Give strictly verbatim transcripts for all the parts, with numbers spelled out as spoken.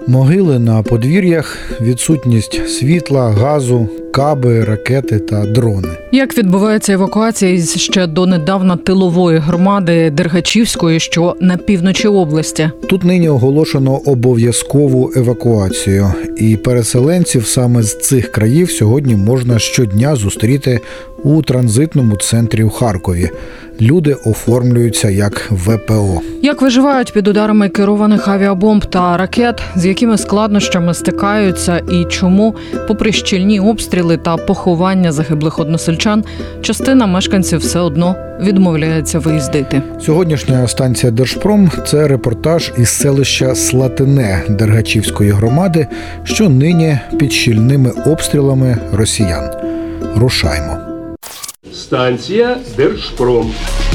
Могили на подвір'ях, відсутність світла, газу, каби, ракети та дрони. Як відбувається евакуація із ще донедавна тилової громади Дергачівської, що на півночі області? Тут нині оголошено обов'язкову евакуацію. І переселенців саме з цих країв сьогодні можна щодня зустріти у транзитному центрі в Харкові. Люди оформлюються як ве пе о. Як виживають під ударами керованих авіабомб та ракет, з якими складнощами стикаються і чому, попри щільні обстріли та поховання загиблих односельчан, частина мешканців все одно відмовляється виїздити. Сьогоднішня станція Держпром – це репортаж із селища Слатине Дергачівської громади, що нині під щільними обстрілами росіян. Рушаймо. Станція Держпром.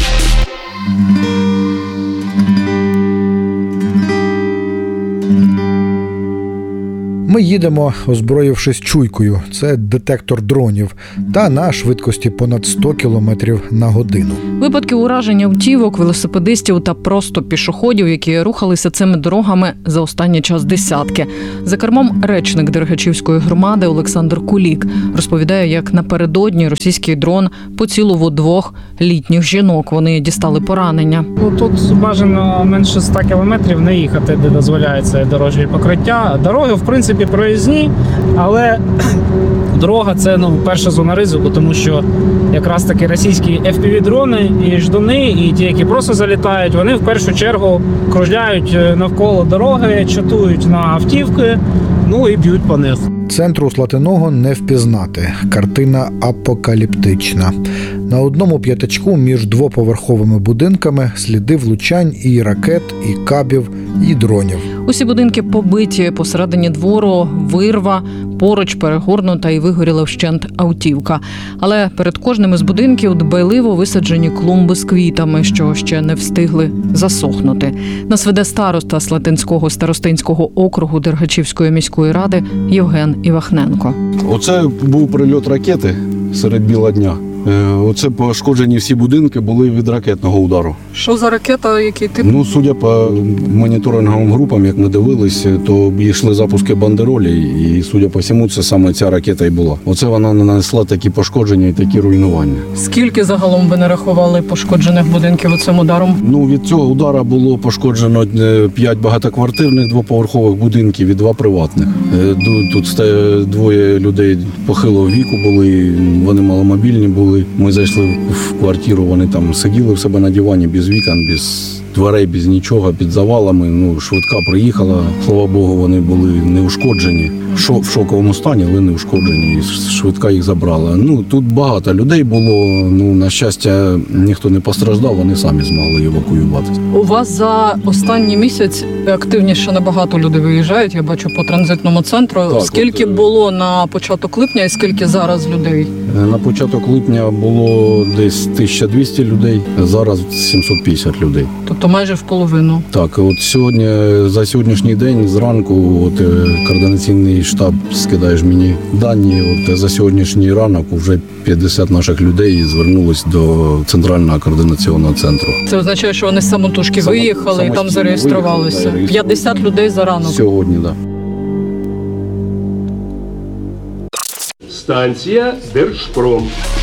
Ми їдемо, озброївшись чуйкою. Це детектор дронів. Та на швидкості понад сто кілометрів на годину. Випадки ураження автівок, велосипедистів та просто пішоходів, які рухалися цими дорогами за останній час десятки. За кермом речник Дергачівської громади Олександр Кулік розповідає, як напередодні російський дрон поцілив двох літніх жінок. Вони дістали поранення. Тут бажано менше ста кілометрів не їхати, де дозволяється дорожнє покриття. Дороги, в принципі, проїзні, але дорога – це ну, перша зона ризику, тому що якраз таки російські еф пі ві-дрони і ждуни, і ті, які просто залітають, вони в першу чергу кружляють навколо дороги, чатують на автівки, ну і б'ють по них. Центру Слатиного не впізнати. Картина апокаліптична. На одному п'ятачку між двоповерховими будинками сліди влучань і ракет, і кабів, і дронів. Усі будинки побиті, посередині двору вирва, поруч перегорнута і вигоріла вщент автівка. Але перед кожним із будинків дбайливо висаджені клумби з квітами, що ще не встигли засохнути. Нас веде староста Слатинського старостинського округу Дергачівської міської ради Євген Івахненко. Оце був прильот ракети серед біла дня. Оце пошкоджені всі будинки були від ракетного удару. Що за ракета, який тип? Ну, судя по моніторинговим групам, як ми дивилися, то йшли запуски бандеролі, і, судя по всьому, це саме ця ракета і була. Оце вона нанесла такі пошкодження і такі руйнування. Скільки загалом ви нарахували пошкоджених будинків цим ударом? Ну, від цього удара було пошкоджено п'ять багатоквартирних двоповерхових будинків і два приватних. Тут двоє людей похилого віку були, вони маломобільні були. Ми зайшли в квартиру, вони там сиділи в себе на дивані без вікон, без дверей, без нічого, під завалами. Ну, швидка приїхала, слава Богу, вони були не ушкоджені. Шо, в шоковому стані, але не ушкоджені. І швидка їх забрала. Ну, тут багато людей було. Ну, на щастя, ніхто не постраждав, вони самі змогли евакуюватися. У вас за останній місяць активніше набагато людей виїжджають, я бачу, по транзитному центру. Так, скільки от, було на початок липня і скільки зараз людей? На початок липня було десь тисяча двісті людей, зараз сімсот п'ятдесят людей. Тобто майже в половину. Так, от сьогодні, за сьогоднішній день зранку от, координаційний штаб скидаєш мені дані. От, за сьогоднішній ранок вже п'ятдесят наших людей звернулись до центрального координаційного центру. Це означає, що вони самотужки Само, виїхали і там зареєструвалися. Виїхали, п'ятдесят людей за ранок. Сьогодні, так. Да. Станція Держпром.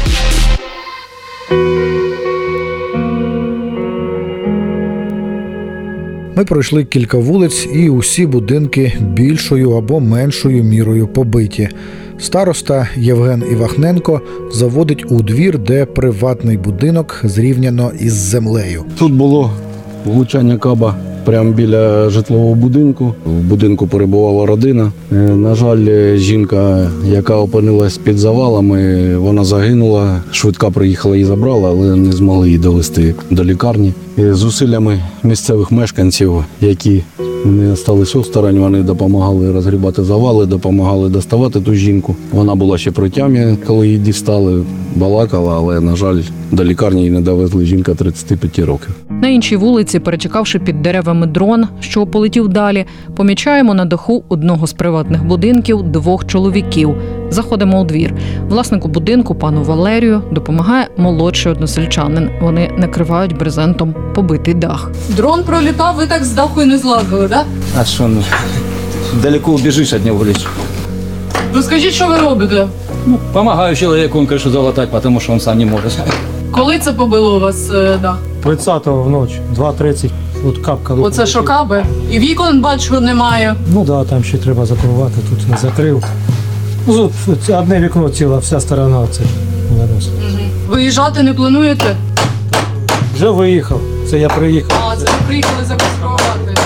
Ми пройшли кілька вулиць, і усі будинки більшою або меншою мірою побиті. Староста Євген Івахненко заводить у двір, де приватний будинок зрівняно із землею. Тут було влучання каба прямо біля житлового будинку. В будинку перебувала родина. На жаль, жінка, яка опинилась під завалами, вона загинула. Швидка приїхала і забрала, але не змогли її довести до лікарні. З зусиллями місцевих мешканців, які не сталися осторонь, вони допомагали розгрібати завали, допомагали доставати ту жінку. Вона була ще при тямі, коли її дістали, балакала, але, на жаль, до лікарні її не довезли. Жінка тридцять п'ять років. На іншій вулиці, перечекавши під деревами дрон, що полетів далі, помічаємо на даху одного з приватних будинків двох чоловіків. Заходимо у двір. Власнику будинку, пану Валерію, допомагає молодший односельчанин. Вони накривають брезентом побитий дах. Дрон пролітав, ви так з даху і не злазили, так? А що, ну, далеко убежишь от него лишь. Ну скажіть, що ви робите? Ну, помогаю человеку он крышу залатать, потому что он сам не может. Коли це побило у вас е, дах? тридцятого в ночь, два тридцять, от капка. Оце що каби? І вікон бачу немає. Ну так, да, там ще треба закривати, тут не закрив. Ну, тут одне вікно ціле, вся сторона це винос. Виїжджати не плануєте? Вже виїхав, це я приїхав. А, це ви приїхали законструвати.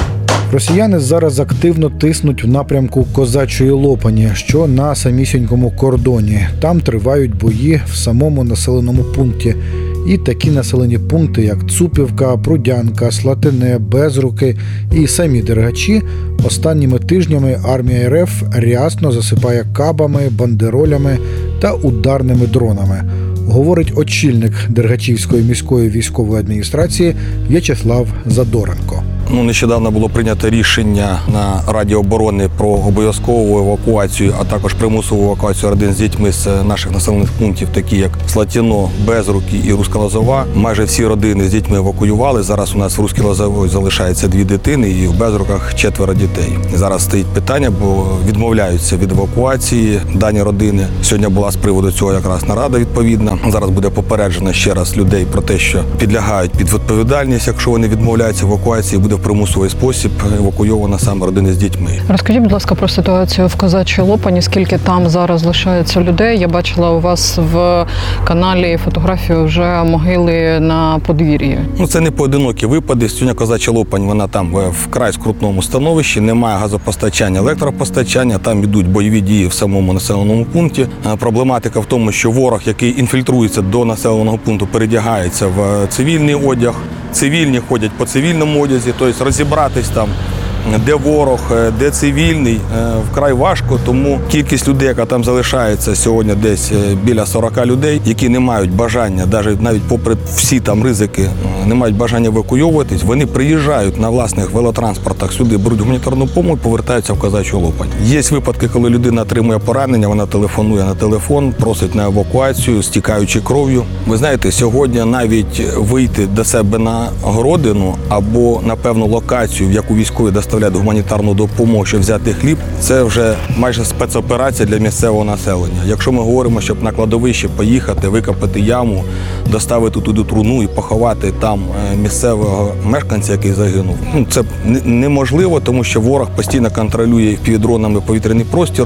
Росіяни зараз активно тиснуть в напрямку Козачої Лопані, що на самісінькому кордоні. Там тривають бої в самому населеному пункті. І такі населені пункти, як Цупівка, Прудянка, Слатине, Безруки і самі Дергачі, останніми тижнями армія РФ рясно засипає кабами, бандеролями та ударними дронами, говорить очільник Дергачівської міської військової адміністрації В'ячеслав Задоренко. Ну, нещодавно було прийнято рішення на Раді оборони про обов'язкову евакуацію, а також примусову евакуацію родин з дітьми з наших населених пунктів, такі як Слатіно, Безруки і Руська Лозова. Майже всі родини з дітьми евакуювали. Зараз у нас в Руській Лозовій залишається дві дитини і в Безруках четверо дітей. Зараз стоїть питання, бо відмовляються від евакуації дані родини. Сьогодні була з приводу цього якраз нарада відповідна. Зараз буде попереджено ще раз людей про те, що підлягають під відповідальність, якщо вони відмовляються евакуації, буде в примусовий спосіб евакуйована саме родини з дітьми. Розкажіть, будь ласка, про ситуацію в Козачій Лопані. Скільки там зараз лишається людей? Я бачила у вас в каналі фотографію вже могили на подвір'ї. Ну, це не поодинокі випади. Сьогодні Козача Лопань, вона там в край скрутному становищі, немає газопостачання, електропостачання, там ідуть бойові дії в самому населеному пункті. Проблематика в тому, що ворог, який інфільтрується до населеного пункту, передягається в цивільний одяг. Цивільні ходять по цивільному одязі, тобто розібратись там, де ворог, де цивільний, вкрай важко, тому кількість людей, яка там залишається сьогодні десь біля сорока людей, які не мають бажання, навіть навіть попри всі там ризики, не мають бажання евакуйовуватись, вони приїжджають на власних велотранспортах сюди, беруть гуманітарну допомогу і повертаються в Козачу Лопань. Є випадки, коли людина отримує поранення, вона телефонує на телефон, просить на евакуацію, стікаючи кров'ю. Ви знаєте, сьогодні навіть вийти до себе на городину або на певну локацію, в яку військові доставляють гуманітарну допомогу, щоб взяти хліб, це вже майже спецоперація для місцевого населення. Якщо ми говоримо, щоб на кладовище поїхати, викопати яму, доставити туди труну і поховати там місцевого мешканця, який загинув, ну, це неможливо, тому що ворог постійно контролює впівдронами повітряний простір.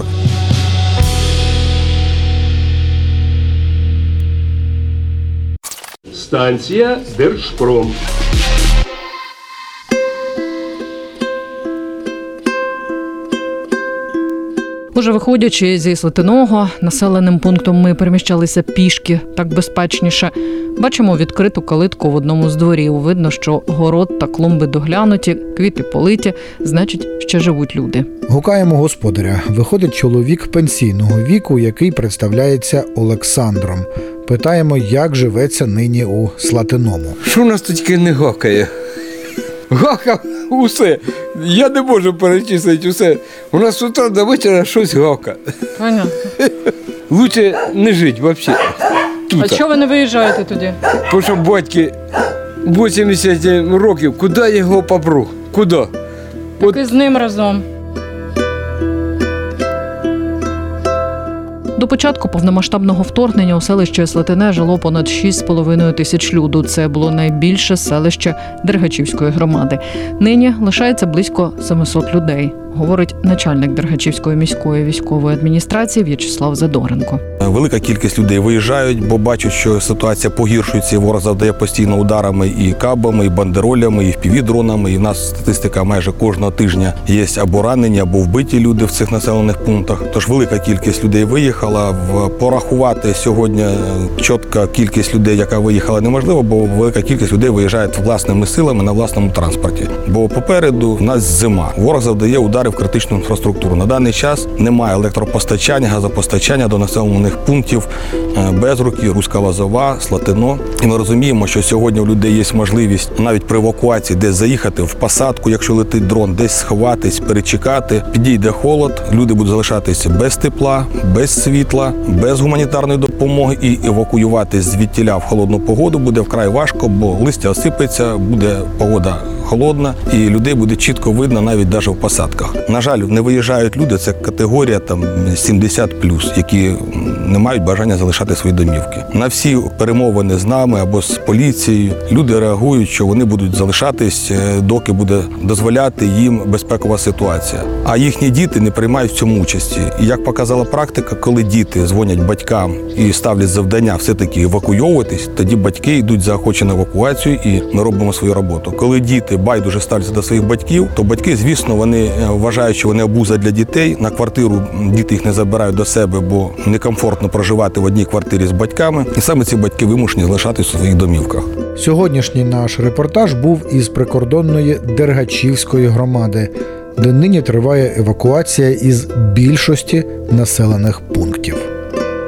Станція Держпром. Уже виходячи зі Слатиного, населеним пунктом ми переміщалися пішки, так безпечніше. Бачимо відкриту калитку в одному з дворів. Видно, що город та клумби доглянуті, квіти политі, значить, ще живуть люди. Гукаємо господаря. Виходить чоловік пенсійного віку, який представляється Олександром. Питаємо, як живеться нині у Слатиному. Що у нас тут тільки не гакає? Гакав усе. Я не можу перечислити усе. У нас з утра до вечора щось гака. Понятно. Лучше не жити взагалі. А чого ви не виїжджаєте тоді? Тому що батьки вісімдесят років, куди я його попру? Куди? Так і з ним разом. До початку повномасштабного вторгнення у селищі Слатине жило понад шість з половиною тисяч люду. Це було найбільше селище Дергачівської громади. Нині лишається близько сімсот людей, говорить начальник Дергачівської міської військової адміністрації В'ячеслав Задоренко. Велика кількість людей виїжджають, бо бачать, що ситуація погіршується, і ворог завдає постійно ударами і кабами, і бандеролями, і впівдронами. І в нас статистика майже кожного тижня є або ранені, або вбиті люди в цих населених пунктах. Тож велика кількість людей виїхала. Порахувати сьогодні чітка кількість людей, яка виїхала, неможливо, бо велика кількість людей виїжджає власними силами на власному транспорті. Бо попереду в нас зима. Ворог завдає удари в критичну інфраструктуру. На даний час немає електропостачання, газопостачання до населених пунктів Безруки, Руська Лозова, Слатино. І ми розуміємо, що сьогодні у людей є можливість навіть при евакуації десь заїхати в посадку, якщо летить дрон, десь сховатись, перечекати. Підійде холод, люди будуть залишатися без тепла, без світла, без гуманітарної допомоги, і евакуюватись звідтіля в холодну погоду буде вкрай важко, бо листя осипеться, буде погода холодна, і людей буде чітко видно навіть навіть в посадках. На жаль, не виїжджають люди, це категорія там сімдесят плюс, які не мають бажання залишати свої домівки. На всі перемовини з нами або з поліцією люди реагують, що вони будуть залишатись, доки буде дозволяти їм безпекова ситуація. А їхні діти не приймають в цьому участі. І як показала практика, коли діти дзвонять батькам і ставлять завдання все-таки евакуйовуватись, тоді батьки йдуть заохочені на евакуацію і ми робимо свою роботу. Коли діти байдуже ставляться до своїх батьків, то батьки, звісно, вони вважають, що вони обуза для дітей. На квартиру діти їх не забирають до себе, бо некомфортно проживати в одній квартирі з батьками. І саме ці батьки вимушені залишатися у своїх домівках. Сьогоднішній наш репортаж був із прикордонної Дергачівської громади, де нині триває евакуація із більшості населених пунктів.